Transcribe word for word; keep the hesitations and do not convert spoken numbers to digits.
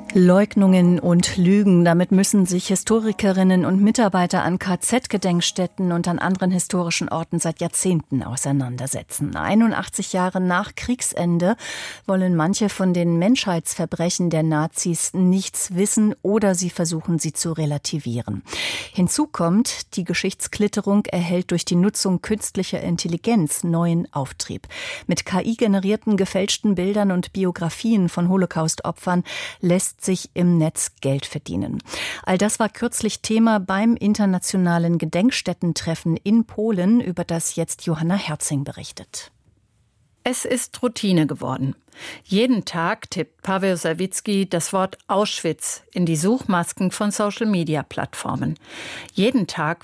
Leugnungen und Lügen, damit müssen sich Historikerinnen und Mitarbeiter an K Z-Gedenkstätten und an anderen historischen Orten seit Jahrzehnten auseinandersetzen. einundachtzig Jahre nach Kriegsende wollen manche von den Menschheitsverbrechen der Nazis nichts wissen oder sie versuchen, sie zu relativieren. Hinzu kommt, die Geschichtsklitterung erhält durch die Nutzung künstlicher Intelligenz neuen Auftrieb. Mit K I-generierten gefälschten Bildern und Biografien von Holocaust-Opfern lässt sich im Netz Geld verdienen. All das war kürzlich Thema beim internationalen Gedenkstättentreffen in Polen, über das jetzt Johanna Herzing berichtet. Es ist Routine geworden. Jeden Tag tippt Paweł Sawicki das Wort Auschwitz in die Suchmasken von Social-Media-Plattformen. Jeden Tag